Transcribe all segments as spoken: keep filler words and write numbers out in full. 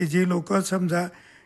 की जी लोक समजा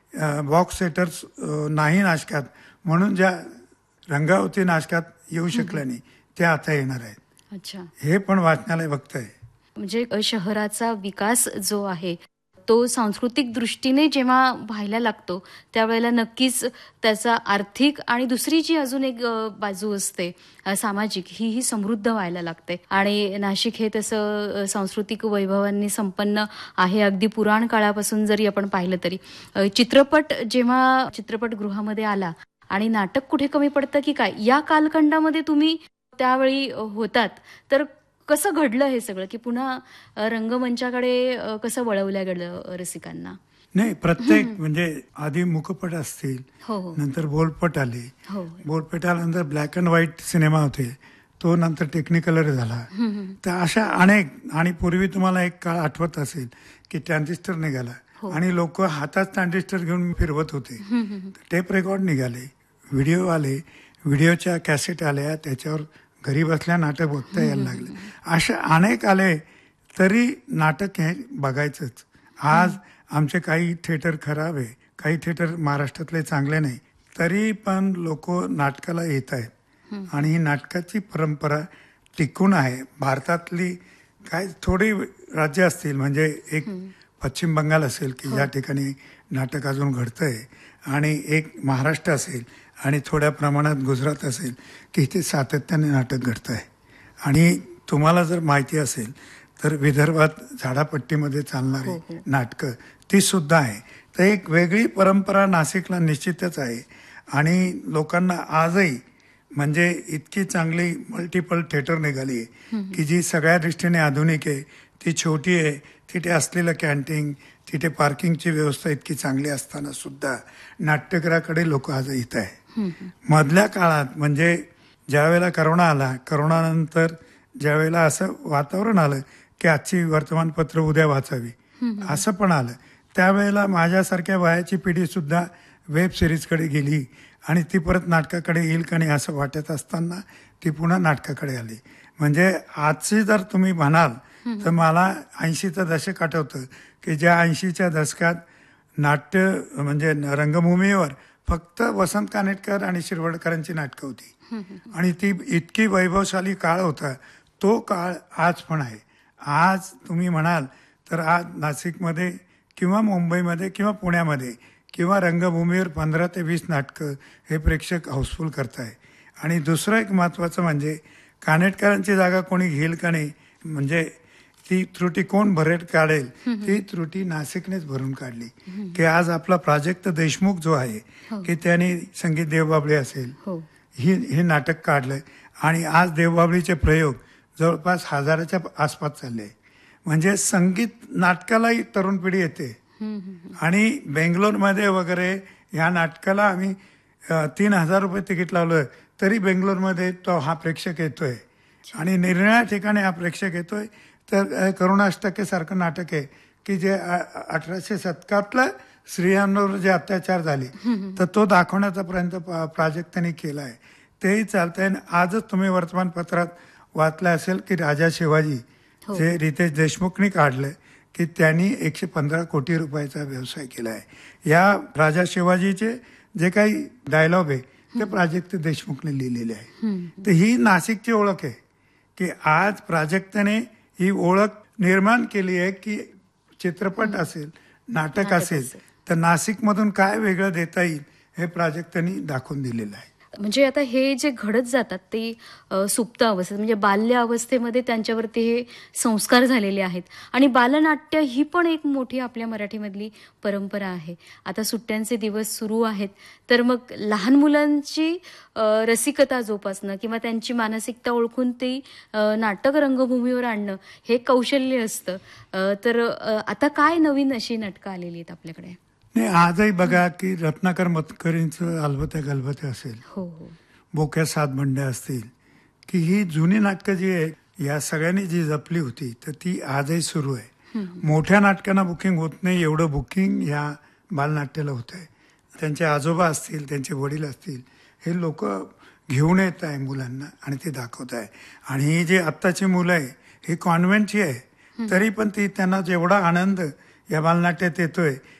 बॉक्स सेटर्स नाही नाशकात म्हणून ज्या रंगावती नाशकात येऊ शकल्या नाही त्या आता येणार आहेत. अच्छा, हे पण वाचनालय बघतंय. म्हणजे अ, शहराचा विकास जो आहे तो सांस्कृतिक दृष्टीने जेव्हा व्हायला लागतो त्यावेळेला नक्कीच त्याचा आर्थिक आणि दुसरी जी अजून एक अ, बाजू असते अ, सामाजिक ही ही समृद्ध व्हायला लागते. आणि नाशिक हे तसं अ, सांस्कृतिक वैभवांनी संपन्न आहे. अगदी पुराण काळापासून जरी आपण पाहिलं तरी अ, चित्रपट जेव्हा चित्रपटगृहामध्ये आला आणि नाटक कुठे कमी पडतं की काय या कालखंडामध्ये तुम्ही त्यावेळी अ, होतात, तर कसं घडलं हे सगळं की पुन्हा अ, रंगमंचाकडे अ, कसं वळवलं गेलं अ, रसिकांना? नाही, प्रत्येक म्हणजे आधी मुखपट असतील, हो हो नंतर बोलपट आले, हो. बोलपट आल्यानंतर ब्लॅक अँड व्हाईट सिनेमा होते, तो नंतर टेक्निकलर झाला. तर अशा अनेक, आणि पूर्वी तुम्हाला एक काळ आठवत असेल की ट्रान्झिस्टर निघाला हो. आणि लोक हातात ट्रान्झिस्टर घेऊन फिरवत होते. टेप रेकॉर्ड निघाले, व्हिडिओ आले, व्हिडिओच्या कॅसेट आल्या, त्याच्यावर घरी बसल्या नाटक बघता यायला लागले. अशा अनेक आले तरी नाटक हे बघायचंच. आज आमचे काही थिएटर खराब आहे, काही थिएटर महाराष्ट्रातले चांगले नाही, तरी पण लोक नाटकाला येत आहेत आणि ही नाटकाची परंपरा टिकून आहे. भारतातली काय थोडी राज्य असतील, म्हणजे एक पश्चिम बंगाल असेल की या ठिकाणी नाटक अजून घडतंय, आणि एक महाराष्ट्र असेल आणि थोड्या प्रमाणात गुजरात असेल की इथे सातत्याने नाटक घडत आहे. आणि तुम्हाला जर माहिती असेल तर विदर्भात झाडापट्टीमध्ये चालणारी नाटकं ती सुद्धा आहे. तर एक वेगळी परंपरा नाशिकला निश्चितच आहे. आणि लोकांना आजही म्हणजे इतकी चांगली मल्टिपल थिएटर निघाली आहे की जी सगळ्या दृष्टीने आधुनिक आहे. ती छोटी आहे, तिथे असलेलं कॅन्टीन, तिथे पार्किंगची व्यवस्था इतकी चांगली असताना सुद्धा नाट्यगृहाकडे लोक आज येत आहे. मधल्या काळात म्हणजे ज्यावेळेला करोना आला, करोनानंतर ज्यावेळेला असं वातावरण आलं की आजची वर्तमानपत्र उद्या वाचावी असं पण आलं, त्यावेळेला माझ्यासारख्या वयाची पिढी सुद्धा वेब सिरीजकडे गेली आणि ती परत नाटकाकडे येईल का नाही असं वाटत असताना ती पुन्हा नाटकाकडे आली. म्हणजे आजची जर तुम्ही म्हणाल तर मला ऐंशीचं दशक आठवतं की ज्या ऐंशीच्या दशकात नाट्य म्हणजे रंगभूमीवर फक्त वसंत कानेटकर आणि शिरवडकरांची नाटकं होती आणि ती इतकी वैभवशाली काळ होता. तो काळ आज पण आहे. आज तुम्ही म्हणाल तर आज नाशिकमध्ये किंवा मुंबईमध्ये किंवा पुण्यामध्ये किंवा रंगभूमीवर पंधरा ते वीस नाटकं हे प्रेक्षक हाऊसफुल करताय. आणि दुसरं एक महत्त्वाचं म्हणजे कानेटकरांची जागा कोणी घेईल का नाही, म्हणजे ती त्रुटी कोण भरेट काढेल, ती त्रुटी नाशिकनेच भरून काढली. की आज आपला प्राजक्त देशमुख जो आहे की त्याने संगीत देवबाबळी असेल ही हे नाटक काढलंय आणि आज देवबाबळीचे प्रयोग जवळपास हजाराच्या आसपास चालले. म्हणजे संगीत नाटकालाही तरुण पिढी येते. आणि बेंगलोरमध्ये वगैरे ह्या नाटकाला आम्ही तीन हजार रुपये तिकीट लावलोय तरी बेंगलोरमध्ये तो हा प्रेक्षक येतोय आणि निरनिळ्या ठिकाणी हा प्रेक्षक येतोय. तर करुणाष्टके सारखं नाटक आहे की जे अठराशे शतकातलं स्त्रियांवर जे अत्याचार झाले तर तो दाखवण्याचा प्रयत्न प्राजक्तांनी केला आहे. तेही चालतंय. आजच तुम्ही वर्तमानपत्रात वाचलं असेल की राजा शिवाजी जे रितेश देशमुखनी काढलंय की त्यांनी एकशे पंधरा कोटी रुपयाचा व्यवसाय केला आहे. या राजा शिवाजीचे जे काही डायलॉग आहे ते प्राजक्त देशमुखने लिहिलेले आहे. तर ही नाशिकची ओळख आहे की आज प्राजक्ताने ही ओळख निर्माण केली आहे की चित्रपट असेल, नाटक असेल तर नाशिकमधून काय वेगळं देता येईल हे प्राजक्तांनी दाखवून दिलेलं आहे. म्हणजे आता हे जे घडत जातात ते अ, सुप्त अवस्थेत म्हणजे बाल्य अवस्थेमध्ये त्यांच्यावरती हे संस्कार झालेले आहेत. आणि बालनाट्य ही पण एक मोठी आपल्या मराठीमधली परंपरा आहे. आता सुट्ट्यांचे दिवस सुरू आहेत तर मग लहान मुलांची अ, रसिकता जोपासणं किंवा त्यांची मानसिकता ओळखून ती अ, नाटक रंगभूमीवर आणणं हे कौशल्य असतं. अ, तर अ, आता काय नवीन अशी नाटकं आलेली आहेत आपल्याकडे? नाही, आजही बघा की रत्नाकर मतकरींचं अलबत्या गलबत्या असेल, हो हो बोक्या सात बंड्या असतील, की ही जुनी नाटकं जी आहे या सगळ्यांनी जी जपली होती तर ती आजही सुरू आहे. मोठ्या नाटकांना बुकिंग होत नाही एवढं बुकिंग ह्या बालनाट्याला होत आहे. त्यांचे आजोबा असतील, त्यांचे वडील असतील, हे लोक घेऊन येत आहे मुलांना आणि ते दाखवत आहे. आणि ही जी आत्ताची मुलं आहे ही कॉन्व्हेंटची आहे तरी पण ती त्यांना जेवढा आनंद या बालनाट्यात येतोय